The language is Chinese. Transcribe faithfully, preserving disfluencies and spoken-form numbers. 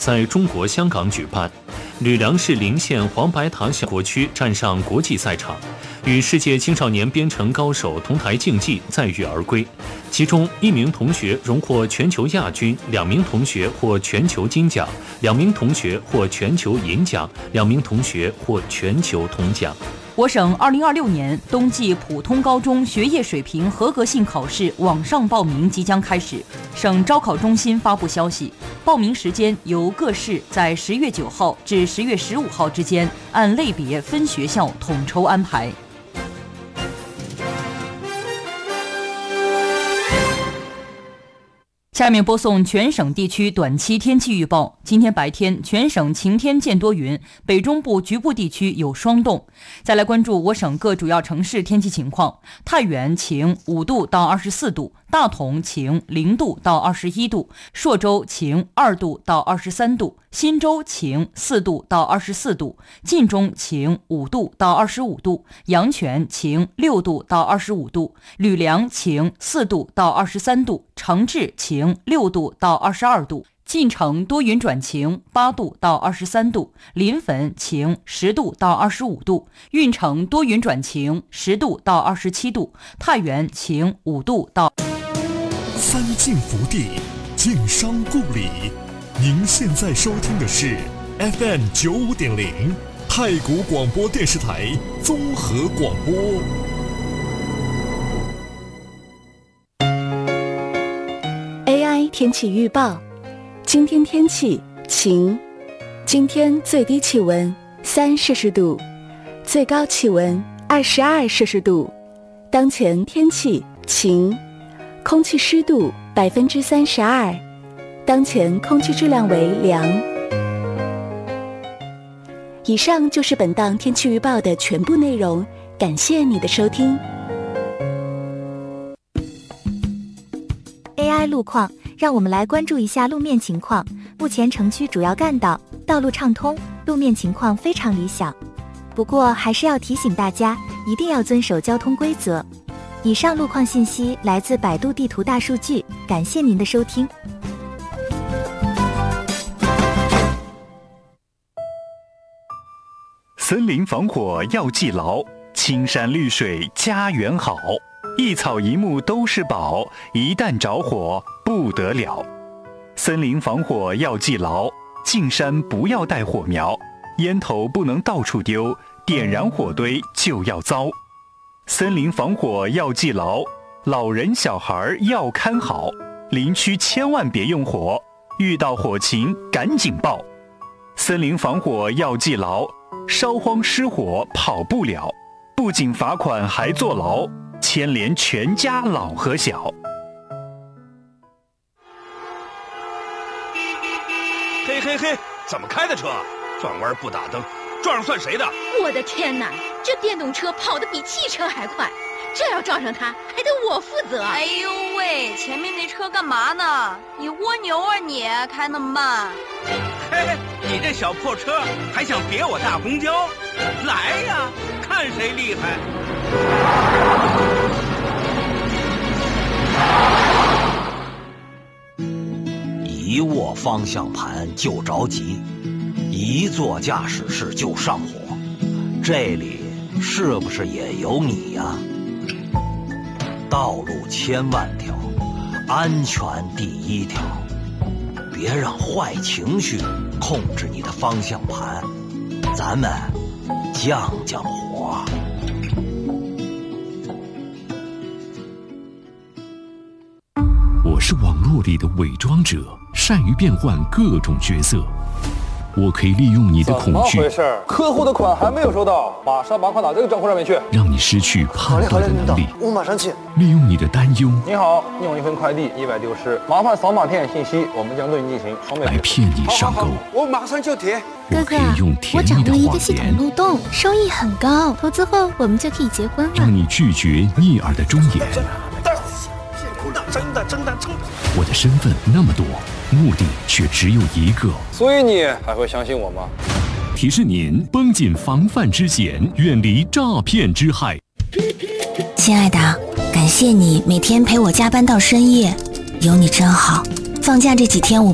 在中国香港举办，吕梁市陵县黄白塔小国区站上国际赛场，与世界青少年编程高手同台竞技，载誉而归。其中一名同学荣获全球亚军，两名同学获全球金奖，两名同学获全球银奖，两名同学获全球铜奖。 我省二零二六年冬季普通高中学业水平合格性考试网上报名即将开始。省招考中心发布消息，报名时间由各市在十月九号至十月十五号之间按类别分学校统筹安排。下面播送全省地区短期天气预报。今天白天全省晴天见多云，北中部局部地区有霜冻。再来关注我省各主要城市天气情况：太原晴五度到二十四度，大同晴零度到二十一度，朔州晴二度到二十三度，新州晴四度到二十四度，晋中晴五度到二十五度，阳泉晴六度到二十五度，吕梁晴四度到二十三度，承志晴六度到二十二度，晋城多云转晴八度到二十三度，临汾晴十度到二十五度，运城多云转晴十度到二十七度，太原晴五度到。 三晋福地，晋商故里。您现在收听的是 F M 九五点零太谷广播电视台综合广播。 A I 天气预报，今天天气晴，今天最低气温三摄氏度，最高气温二十二摄氏度。当前天气晴，空气湿度百分之三十二，当前空气质量为良。以上就是本档天气预报的全部内容，感谢你的收听。 A I 路况，让我们来关注一下路面情况。目前城区主要干道道路畅通，路面情况非常理想。不过还是要提醒大家，一定要遵守交通规则。以上路况信息来自百度地图大数据，感谢您的收听。 森林防火要记牢，青山绿水家园好，一草一木都是宝，一旦着火不得了。森林防火要记牢，进山不要带火苗，烟头不能到处丢，点燃火堆就要遭。森林防火要记牢，老人小孩要看好，林区千万别用火，遇到火情赶紧报。森林防火要记牢，烧荒失火跑不了，不仅罚款还坐牢，牵连全家老和小。 嘿嘿嘿，怎么开的车？转弯不打灯，撞上算谁的？ 我的天哪，这电动车跑得比汽车还快，这要撞上它还得我负责。 哎呦喂，前面那车干嘛呢？你蜗牛啊你，开那么慢。 嘿嘿，你这小破车还想别我大公交？来呀，看谁厉害！ 一握方向盘就着急，一做驾驶室就上火，这里是不是也有你呀？道路千万条，安全第一条，别让坏情绪控制你的方向盘，咱们降降火。 我是网络里的伪装者，善于变换各种角色。我可以利用你的恐惧， 怎么回事？客户的款还没有收到，马上把款打这个账户上面去， 让你失去判断的能力。 我马上去。 利用你的担忧， 你好，你有一份快递意外丢失，麻烦扫码填写信息，我们将对你进行双倍来骗你上钩。 我马上就填。 我可以用甜蜜的谎言， 我掌握一个系统漏洞，收益很高，投资后我们就可以结婚了。 让你拒绝逆耳的忠言。 真的真的真的， 我的身份那么多，目的却只有一个， 所以你还会相信我吗？ 提示您绷紧防范之弦，远离诈骗之害。 亲爱的，感谢你每天陪我加班到深夜，有你真好。放假这几天我